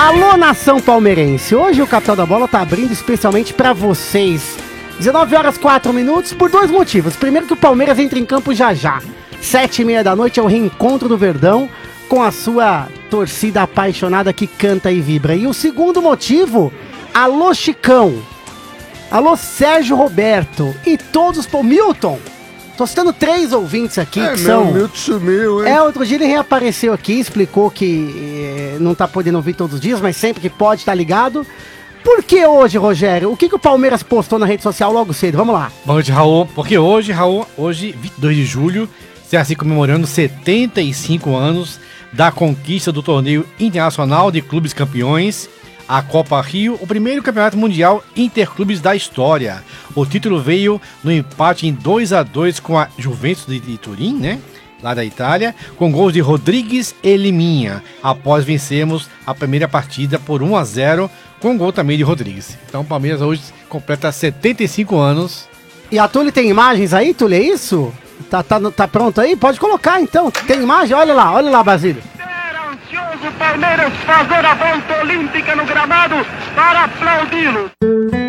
Alô, nação palmeirense! Hoje o Capital da Bola tá abrindo especialmente pra vocês. 19 horas 4 minutos, por dois motivos. Primeiro que o Palmeiras entra em campo já já. 7h30 da noite é o reencontro do Verdão com a sua torcida apaixonada que canta e vibra. E o segundo motivo, alô Chicão, alô Sérgio Roberto e todos os... Milton! Tô citando 3 ouvintes aqui que são... O Milton sumiu, hein? Outro dia ele reapareceu aqui, explicou que não tá podendo ouvir todos os dias, mas sempre que pode tá ligado. Por que hoje, Rogério? O que o Palmeiras postou na rede social logo cedo? Vamos lá. Boa noite, Raul. Porque hoje, 22 de julho, se assim comemorando 75 anos da conquista do torneio internacional de clubes campeões, a Copa Rio, o primeiro campeonato mundial interclubes da história. O título veio no empate em 2-2 com a Juventus de Turim, né? Lá da Itália, com gols de Rodrigues e Liminha, após vencermos a primeira partida por 1-0, com gol também de Rodrigues. Então o Palmeiras hoje completa 75 anos. E a Túlio tem imagens aí, Túlio, é isso? Tá pronto aí? Pode colocar então. Tem imagem? Olha lá, Basílio. Ansioso Palmeiras fazer a volta olímpica no gramado para aplaudi-lo.